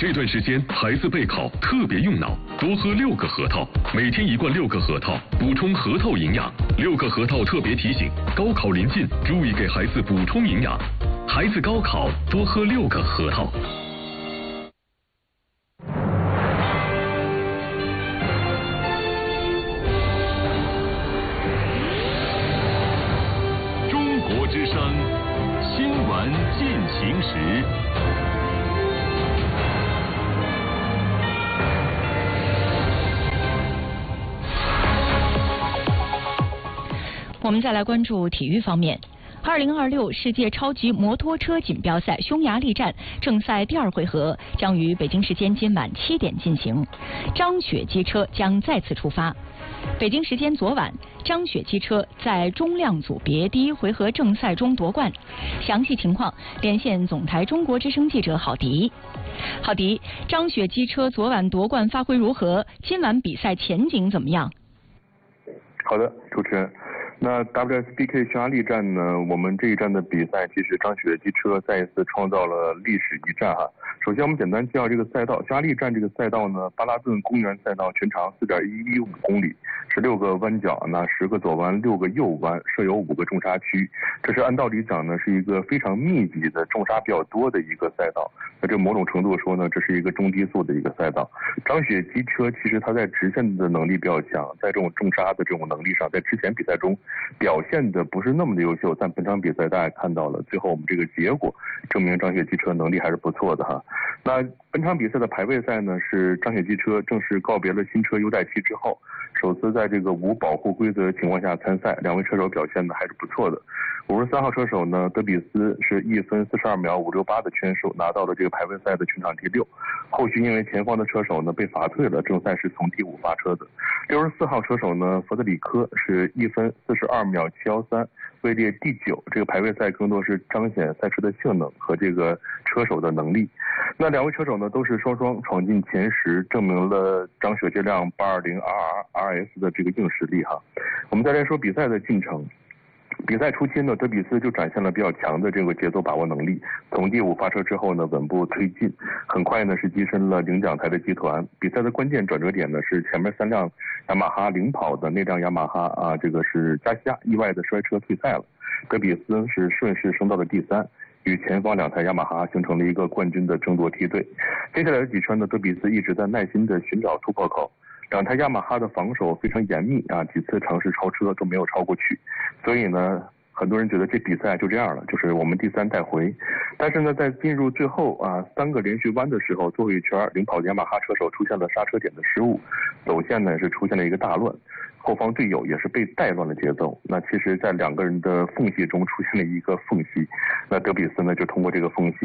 这段时间孩子备考特别用脑，多喝6个核桃，每天1罐6个核桃，补充核桃营养。6个核桃特别提醒：高考临近，注意给孩子补充营养。孩子高考多喝6个核桃。 中国之声，新闻进行时。 我们再来关注体育方面。2026世界超级摩托车锦标赛匈牙利站正赛第2回合将于北京时间今晚7点进行，张雪机车将再次出发。北京时间昨晚，张雪机车在中量组别第1回合正赛中夺冠。详细情况连线总台中国之声记者郝迪。郝迪，张雪机车昨晚夺冠发挥如何？今晚比赛前景怎么样？ 好的，主持人。那 WSBK 匈牙利站呢？我们这一站的比赛，其实张雪机车再一次创造了历史一战哈。首先，我们简单介绍这个赛道。匈牙利站这个赛道呢，巴拉顿公园赛道全长4.115公里，16个弯角，那10个左弯，6个右弯，设有5个重刹区。这是按道理讲呢，是一个非常密集的重刹比较多的一个赛道。那这某种程度说呢，这是一个中低速的一个赛道。张雪机车其实它在直线的能力比较强，在这种重刹的这种能力上，在之前比赛中表现的不是那么的优秀，但本场比赛大家看到了，最后我们这个结果证明张雪机车能力还是不错的哈。那本场比赛的排位赛呢，是张雪机车正式告别了新车优待期之后，首次在这个无保护规则情况下参赛，2位车手表现的还是不错的。53号车手呢，德比斯是1分42秒568的圈数，拿到了这个排位赛的全场第6。后续因为前方的车手呢被罚退了，正赛是从第5发车的。64号车手呢，弗德里科是1分42秒713，位列第9。这个排位赛更多是彰显赛车的性能和这个车手的能力。那2位车手呢，都是双双闯进前10，证明了张雪这辆820RRS 的这个硬实力哈。我们再来说比赛的进程。比赛初期呢，德比斯就展现了比较强的这个节奏把握能力，从第5发车之后呢，稳步推进，很快呢是跻身了领奖台的集团。比赛的关键转折点呢是前面3辆雅马哈领跑的那辆雅马哈啊，这个是加西亚意外的摔车退赛了，德比斯是顺势升到了第3，与前方2台雅马哈形成了一个冠军的争夺梯队。接下来的几圈呢，德比斯一直在耐心的寻找突破口。2台雅马哈的防守非常严密啊，几次尝试超车都没有超过去，所以呢，很多人觉得这比赛就这样了，就是我们第3带回。但是呢，在进入最后啊3个连续弯的时候，最后一圈领跑的雅马哈车手出现了刹车点的失误，走线呢是出现了一个大乱，后方队友也是被带乱了节奏。那其实在2个人的缝隙中出现了一个缝隙，那德比斯呢就通过这个缝隙